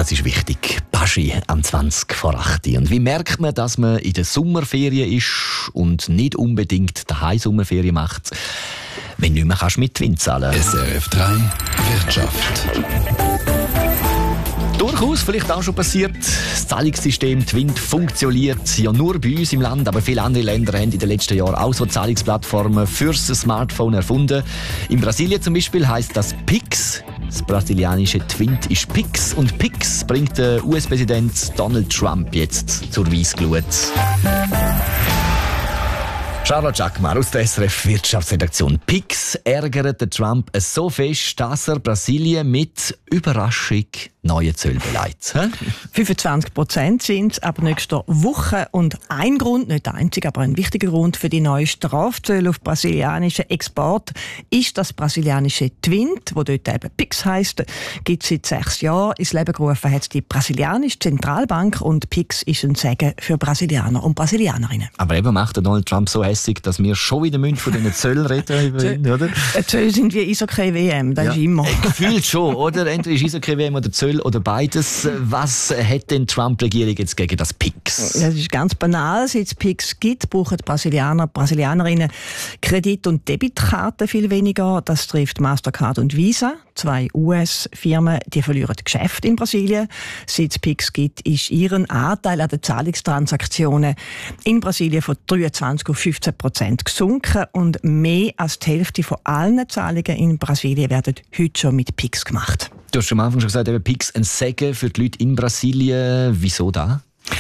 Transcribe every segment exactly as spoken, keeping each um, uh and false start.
das ist wichtig. Paschi am zwanzig vor acht. Und wie merkt man, dass man in der Sommerferien ist und nicht unbedingt daheim Sommerferien macht, wenn nicht mehr kannst mit Twin zahlen? S R F drei Wirtschaft. Durchaus, vielleicht auch schon passiert. Das Zahlungssystem Twint funktioniert ja nur bei uns im Land, aber viele andere Länder haben in den letzten Jahren auch so Zahlungsplattformen fürs Smartphone erfunden. In Brasilien zum Beispiel heisst das Pix. Das brasilianische Twint ist Pix und Pix bringt der U S-Präsident Donald Trump jetzt zur Weissglut. Charlotte Jacquemar aus der S R F Wirtschaftsredaktion. Pix ärgert den Trump so fest, dass er Brasilien mit Überraschung neue Zölle beleidigt. fünfundzwanzig Prozent sind es ab nächster Woche. Und ein Grund, nicht der einzige, aber ein wichtiger Grund für die neuen Strafzölle auf brasilianische Export ist das brasilianische Twint, das dort eben Pix heisst, gibt es seit sechs Jahren. Ins Leben gerufen hat es die brasilianische Zentralbank und Pix ist ein Segen für Brasilianer und Brasilianerinnen. Aber eben macht der Donald Trump so hässig, dass wir schon wieder von diesen Zöllen reden, oder? Zölle sind wie Eishockey-W M, das ja. ist immer. Gefühlt schon, oder? Entweder ist Eishockey-W M oder Zölle oder beides. Was hat denn die Trump-Regierung jetzt gegen das Pix? Das ist ganz banal. Seit es Pix gibt, brauchen die Brasilianer, Brasilianerinnen Kredit- und Debitkarten viel weniger. Das trifft Mastercard und Visa. Zwei U S-Firmen, die verlieren Geschäfte in Brasilien. Seit es Pix gibt, ist ihren Anteil an den Zahlungstransaktionen in Brasilien von dreiundzwanzig auf fünfzehn Prozent gesunken und mehr als die Hälfte von allen Zahlungen in Brasilien werden heute schon mit Pix gemacht. Du hast am Anfang schon gesagt, eben Pix ein Segen für die Leute in Brasilien. Wieso da?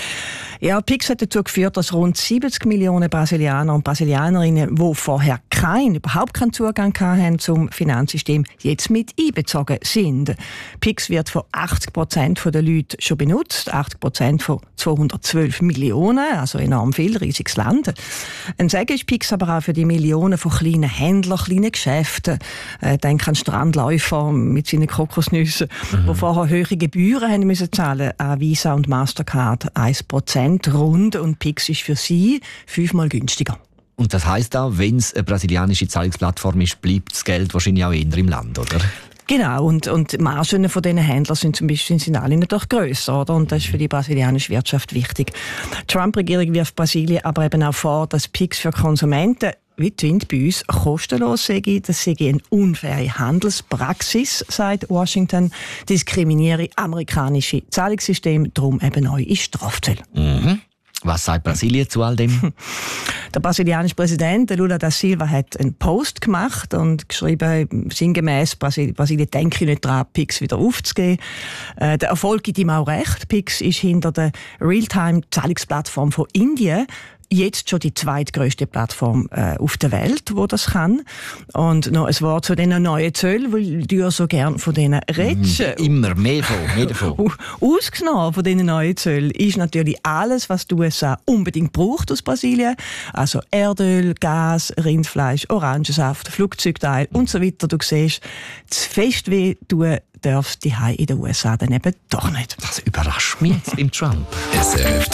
Ja, Pix hat dazu geführt, dass rund siebzig Millionen Brasilianer und Brasilianerinnen, die vorher keinen, überhaupt keinen Zugang hatten zum Finanzsystem, jetzt mit einbezogen sind. Pix wird von achtzig Prozent der Leute schon benutzt, achtzig Prozent von zweihundertzwölf Millionen, also enorm viel, riesiges Land. Ein Segen ist Pix aber auch für die Millionen von kleinen Händlern, kleinen Geschäften. Äh, denk an Strandläufer mit seinen Kokosnüssen, mhm. die vorher hohe Gebühren haben müssen zahlen, an Visa und Mastercard ein Prozent rund und Pix ist für sie fünfmal günstiger. Und das heisst auch, wenn es eine brasilianische Zahlungsplattform ist, bleibt das Geld wahrscheinlich auch eher im Land, oder? Genau, und, und die Margen von diesen Händlern sind zum Beispiel sind alle natürlich grösser, oder? Und das ist für die brasilianische Wirtschaft wichtig. Die Trump-Regierung wirft Brasilien aber eben auch vor, dass Pix für Konsumenten wie Twint bei uns kostenlos sei. Das sei eine unfaire Handelspraxis, sagt Washington, diskriminiere amerikanische Zahlungssysteme, darum eben neue Strafzölle. Mhm. Was sagt Brasilien zu all dem? Der brasilianische Präsident Lula da Silva hat einen Post gemacht und geschrieben, sinngemäß, Brasil- Brasilien denke nicht daran, Pix wieder aufzugeben. Äh, der Erfolg gibt ihm auch recht. Pix ist hinter der Realtime-Zahlungsplattform von Indien jetzt schon die zweitgrößte Plattform äh, auf der Welt, wo das kann. Und noch ein Wort zu diesen neuen Zöllen, weil du ja so gern von denen redest. Mm, immer mehr davon, mehr davon. Ausgenommen von diesen neuen Zöllen ist natürlich alles, was die U S A unbedingt braucht aus Brasilien. Also Erdöl, Gas, Rindfleisch, Orangensaft, Flugzeugteile und so weiter. Du siehst, zu fest weh tun darf die in den U S A dann eben doch nicht. Das überrascht mich jetzt beim Trump. S R F